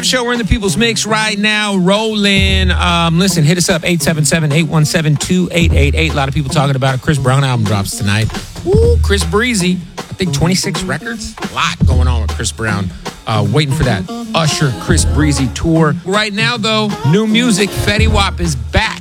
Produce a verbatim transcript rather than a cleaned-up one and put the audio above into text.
Kev Show. We're in the People's Mix right now. Rolling. Um, listen, hit us up, eight seven seven, eight one seven, two eight eight eight. A lot of people talking about it. Chris Brown album drops tonight. Woo, Chris Breezy. I think twenty-six records. A lot going on with Chris Brown. Uh, waiting for that Usher Chris Breezy tour. Right now, though, new music. Fetty Wap is back.